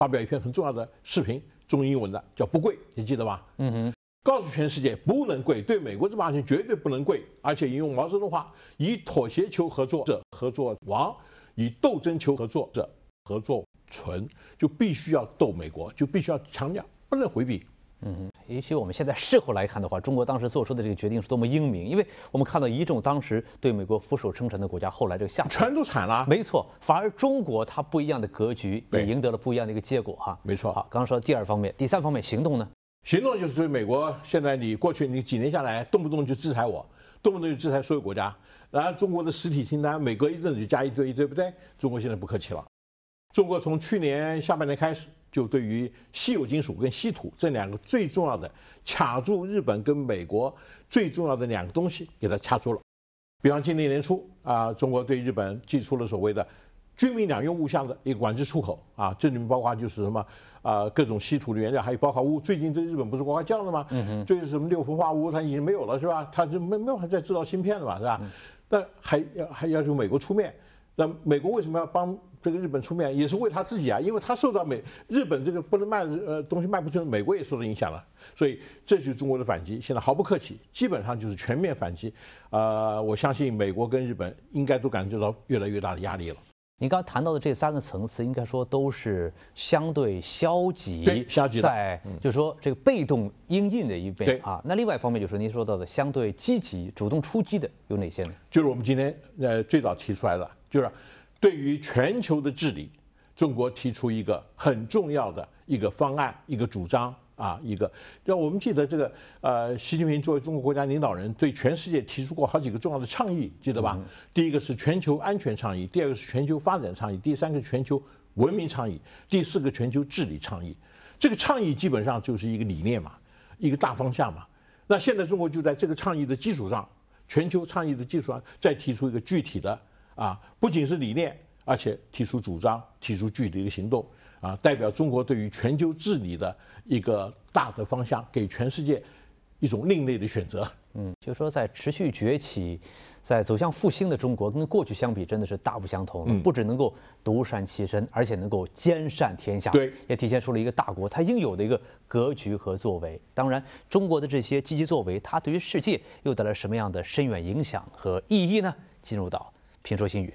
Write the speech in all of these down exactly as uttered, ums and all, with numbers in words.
发表一篇很重要的视频，中英文的，叫不跪，你记得吧？嗯哼，告诉全世界不能跪，对美国这霸权绝对不能跪，而且引用毛泽东话，以妥协求合作者合作亡，以斗争求合作者合作存，就必须要斗美国，就必须要强调，不能回避。 嗯哼，也许我们现在事后来看的话，中国当时做出的这个决定是多么英明，因为我们看到一众当时对美国俯首称臣的国家，后来这个下全都惨了。 没错，反而中国它不一样的格局，也赢得了不一样的一个结果哈。 没错。 好，刚刚说第二方面，第三方面行动呢？ 行动就是对美国，现在你过去你几年下来，动不动就制裁我，动不动就制裁所有国家，然后中国的实体清单，每隔一阵子就加一堆，对不对？中国现在不客气了，中国从去年下半年开始，就对于稀有金属跟稀土这两个最重要的卡住日本跟美国最重要的两个东西，给它掐住了。比方今年年初啊，中国对日本寄出了所谓的军民两用物项的一个管制出口啊，这里面包括就是什么啊各种稀土的原料，还有包括钨。最近这日本不是呱呱叫了吗？嗯哼，这是什么六氟化钨，它已经没有了是吧？它就没没办法再制造芯片了嘛，是吧？但还要还要求美国出面。那美国为什么要帮这个日本出面？也是为他自己啊，因为他受到美日本这个不能卖的呃东西卖不出，美国也受到影响了，所以这就是中国的反击。现在毫不客气，基本上就是全面反击。呃，我相信美国跟日本应该都感觉到越来越大的压力了。 您刚刚谈到的这三个层次，应该说都是相对消极， 对，消极的， 在就是说这个被动因应的一边啊。那另外一方面就是您说到的相对积极、主动出击的有哪些呢？ 就是我们今天呃最早提出来的，就是对于全球的治理，中国提出一个很重要的一个方案、一个主张啊，一个。让我们记得这个呃，习近平作为中国国家领导人，对全世界提出过好几个重要的倡议，记得吧？嗯、第一个是全球安全倡议，第二个是全球发展倡议，第三个是全球文明倡议，第四个全球治理倡议。这个倡议基本上就是一个理念嘛，一个大方向嘛。那现在中国就在这个倡议的基础上，全球倡议的基础上，再提出一个具体的啊，不仅是理念，而且提出主张，提出具体的一个行动啊，代表中国对于全球治理的一个大的方向，给全世界一种另类的选择。 嗯，就是说在持续崛起，在走向复兴的中国，跟过去相比，真的是大不相同了。嗯、不只能够独善其身，而且能够兼善天下。 对， 也体现出了一个大国它应有的一个格局和作为。当然，中国的这些积极作为，它对于世界又带来什么样的深远影响和意义呢？进入到评说新语。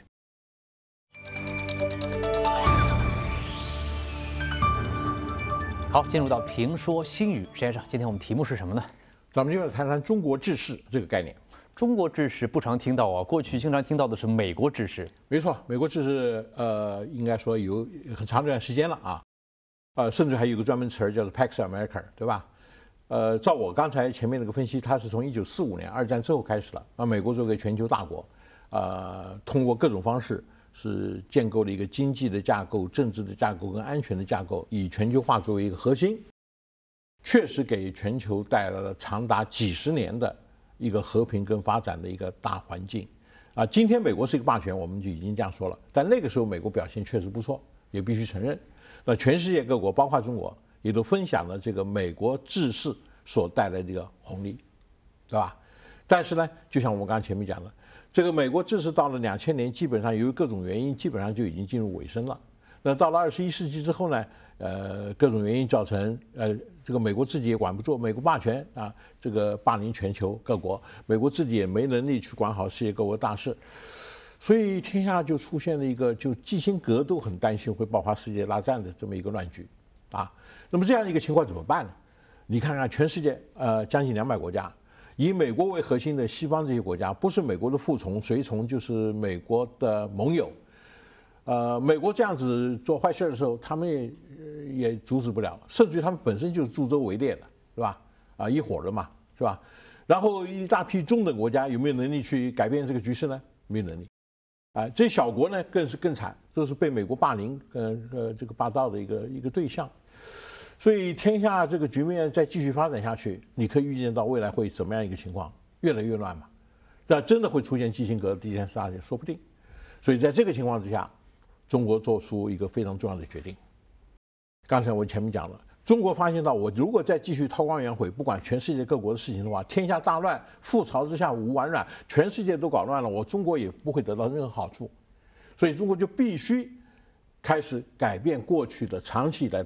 好，进入到评说新语，实际上今天我们题目是什么呢？ 咱们就来谈谈中国治世这个概念。 中国治世不常听到啊，过去经常听到的是美国治世。 没错，美国治世，呃，应该说有很长一段时间了啊，呃，甚至还有一个专门词儿叫做 Pax America， 对吧？呃，照我刚才前面那个分析，它是从一九四五年二战之后开始了。啊，美国作为全球大国，呃，通过各种方式是建构了一个经济的架构、政治的架构跟安全的架构，以全球化作为一个核心，确实给全球带来了长达几十年的一个和平跟发展的一个大环境。啊，今天美国是一个霸权，我们就已经这样说了，但那个时候美国表现确实不错，也必须承认。那全世界各国，包括中国，也都分享了这个美国治世所带来的一个红利，对吧？但是呢，就像我们刚才前面讲的，这个美国治世到了两千年，基本上由于各种原因，基本上就已经进入尾声了。那到了二十一世纪之后呢，呃，各种原因造成，呃，这个美国自己也管不住，美国霸权啊，这个霸凌全球各国，美国自己也没能力去管好世界各国大事，所以天下就出现了一个，就基辛格都很担心会爆发世界大战的这么一个乱局，啊，那么这样一个情况怎么办呢？你看看全世界，呃，将近两百国家，以美国为核心的西方这些国家，不是美国的附从、随从，就是美国的盟友。呃，美国这样子做坏事的时候，他们也也阻止不了，甚至于他们本身就是助纣为虐的，是吧？啊，一伙的嘛，是吧？然后一大批中等国家有没有能力去改变这个局势呢？没有能力。啊，这些小国呢更是更惨，都是被美国霸凌，呃呃这个霸道的一个一个对象。所以天下这个局面再继续发展下去，你可以预见到未来会怎么样一个情况，越来越乱嘛。那真的会出现基辛格第三次大战，说不定。所以在这个情况之下，中国做出一个非常重要的决定。刚才我前面讲了，中国发现到我如果再继续韬光养晦，不管全世界各国的事情的话，天下大乱，覆巢之下无完卵，全世界都搞乱了，我中国也不会得到任何好处。所以中国就必须开始改变过去的长期以来